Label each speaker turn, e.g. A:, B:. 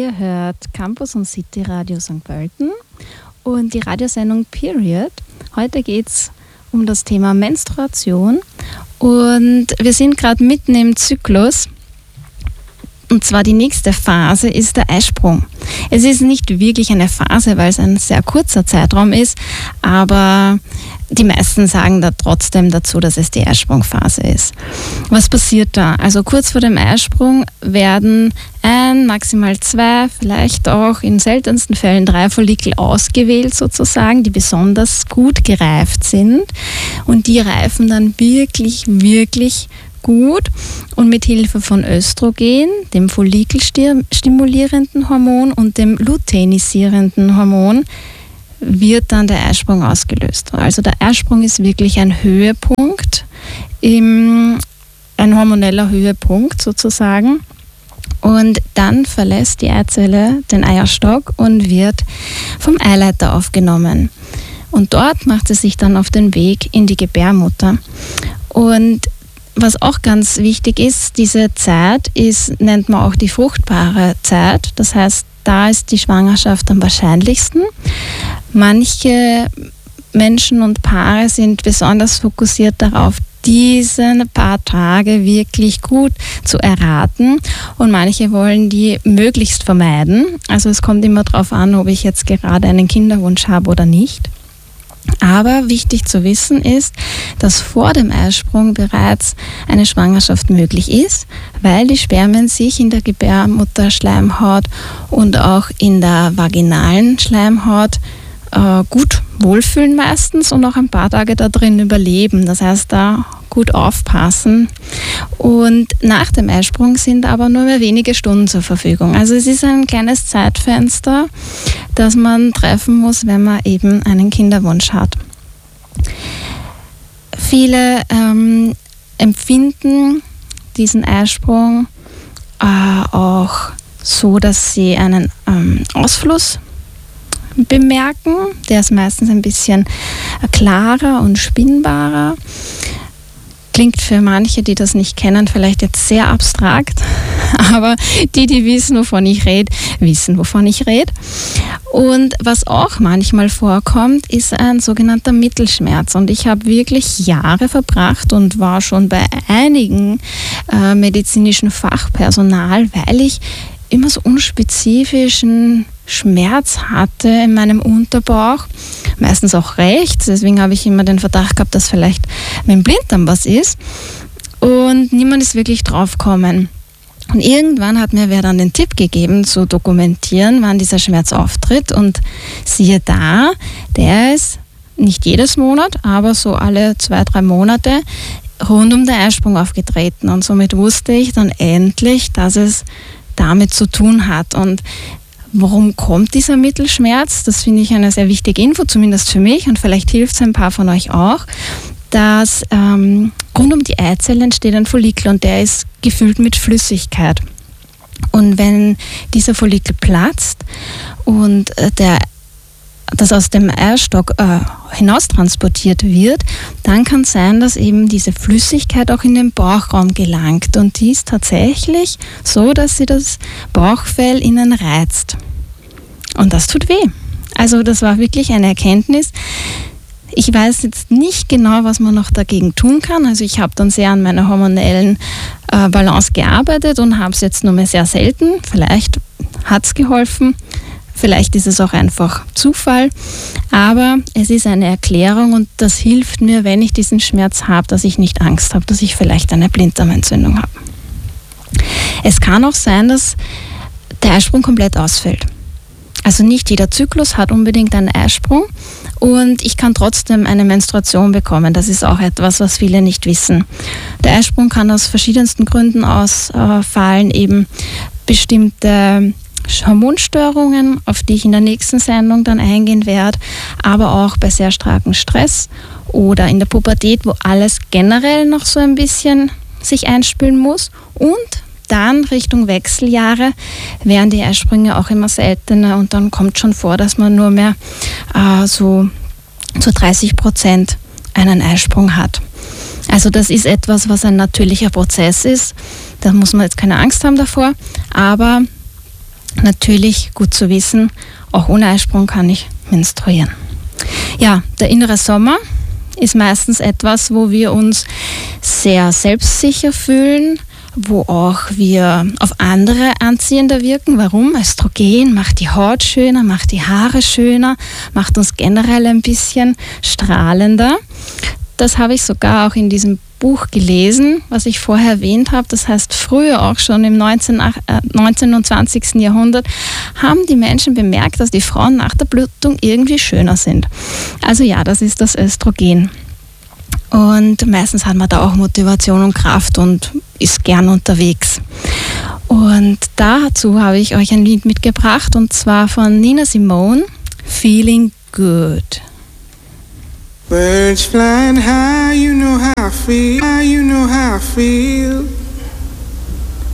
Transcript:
A: Ihr hört Campus und City Radio St. Pölten und die Radiosendung Period. Heute geht es um das Thema Menstruation und wir sind gerade mitten im Zyklus. Und zwar die nächste Phase ist der Eisprung. Es ist nicht wirklich eine Phase, weil es ein sehr kurzer Zeitraum ist, aber die meisten sagen da trotzdem dazu, dass es die Eisprungphase ist. Was passiert da? Also kurz vor dem Eisprung werden maximal 2, vielleicht auch in seltensten Fällen 3 Follikel ausgewählt sozusagen, die besonders gut gereift sind. Und die reifen dann wirklich, wirklich gut und mit Hilfe von Östrogen, dem follikelstimulierenden Hormon und dem luteinisierenden Hormon wird dann der Eisprung ausgelöst. Also der Eisprung ist wirklich ein Höhepunkt, ein hormoneller Höhepunkt sozusagen. Und dann verlässt die Eizelle den Eierstock und wird vom Eileiter aufgenommen. Und dort macht sie sich dann auf den Weg in die Gebärmutter. Und was auch ganz wichtig ist, diese Zeit nennt man auch die fruchtbare Zeit. Das heißt, da ist die Schwangerschaft am wahrscheinlichsten. Manche Menschen und Paare sind besonders fokussiert darauf, diese paar Tage wirklich gut zu erraten und manche wollen die möglichst vermeiden. Also es kommt immer darauf an, ob ich jetzt gerade einen Kinderwunsch habe oder nicht. Aber wichtig zu wissen ist, dass vor dem Eisprung bereits eine Schwangerschaft möglich ist, weil die Spermien sich in der Gebärmutterschleimhaut und auch in der vaginalen Schleimhaut gut wohlfühlen meistens und auch ein paar Tage da drin überleben. Das heißt, da gut aufpassen. Und nach dem Eisprung sind aber nur mehr wenige Stunden zur Verfügung. Also es ist ein kleines Zeitfenster, das man treffen muss, wenn man eben einen Kinderwunsch hat. Viele empfinden diesen Eisprung auch so, dass sie einen Ausfluss bemerken. Der ist meistens ein bisschen klarer und spinnbarer. Klingt für manche, die das nicht kennen, vielleicht jetzt sehr abstrakt, aber die wissen, wovon ich rede, wissen, wovon ich rede. Und was auch manchmal vorkommt, ist ein sogenannter Mittelschmerz. Und ich habe wirklich Jahre verbracht und war schon bei einigen medizinischen Fachpersonal, weil ich immer so unspezifischen Schmerz hatte in meinem Unterbauch, meistens auch rechts, deswegen habe ich immer den Verdacht gehabt, dass vielleicht mit dem Blinddarm was ist und niemand ist wirklich drauf gekommen. Und irgendwann hat mir wer dann den Tipp gegeben, zu dokumentieren, wann dieser Schmerz auftritt und siehe da, der ist nicht jedes Monat, aber so alle 2-3 Monate rund um den Eisprung aufgetreten und somit wusste ich dann endlich, dass es damit zu tun hat. Und warum kommt dieser Mittelschmerz? Das finde ich eine sehr wichtige Info, zumindest für mich und vielleicht hilft es ein paar von euch auch, dass rund um die Eizelle entsteht ein Follikel und der ist gefüllt mit Flüssigkeit. Und wenn dieser Follikel platzt und das aus dem Eierstock hinaus transportiert wird, dann kann es sein, dass eben diese Flüssigkeit auch in den Bauchraum gelangt. Und die ist tatsächlich so, dass sie das Bauchfell innen reizt. Und das tut weh. Also das war wirklich eine Erkenntnis. Ich weiß jetzt nicht genau, was man noch dagegen tun kann. Also ich habe dann sehr an meiner hormonellen Balance gearbeitet und habe es jetzt nur mehr sehr selten. Vielleicht hat es geholfen. Vielleicht ist es auch einfach Zufall, aber es ist eine Erklärung und das hilft mir, wenn ich diesen Schmerz habe, dass ich nicht Angst habe, dass ich vielleicht eine Blinddarmentzündung habe. Es kann auch sein, dass der Eisprung komplett ausfällt. Also nicht jeder Zyklus hat unbedingt einen Eisprung und ich kann trotzdem eine Menstruation bekommen. Das ist auch etwas, was viele nicht wissen. Der Eisprung kann aus verschiedensten Gründen ausfallen, eben bestimmte Hormonstörungen, auf die ich in der nächsten Sendung dann eingehen werde, aber auch bei sehr starkem Stress oder in der Pubertät, wo alles generell noch so ein bisschen sich einspülen muss. Und dann Richtung Wechseljahre werden die Eisprünge auch immer seltener und dann kommt schon vor, dass man nur mehr so zu 30% einen Eisprung hat. Also das ist etwas, was ein natürlicher Prozess ist. Da muss man jetzt keine Angst haben davor, aber natürlich gut zu wissen, auch ohne Eisprung kann ich menstruieren. Ja, der innere Sommer ist meistens etwas, wo wir uns sehr selbstsicher fühlen, wo auch wir auf andere anziehender wirken. Warum? Östrogen macht die Haut schöner, macht die Haare schöner, macht uns generell ein bisschen strahlender. Das habe ich sogar auch in diesem Buch gelesen, was ich vorher erwähnt habe. Das heißt, früher auch schon im 19. und 20. Jahrhundert haben die Menschen bemerkt, dass die Frauen nach der Blutung irgendwie schöner sind. Also ja, das ist das Östrogen. Und meistens hat man da auch Motivation und Kraft und ist gern unterwegs. Und dazu habe ich euch ein Lied mitgebracht, und zwar von Nina Simone, Feeling Good.
B: Birds flying high, you know how I feel, you know how I feel.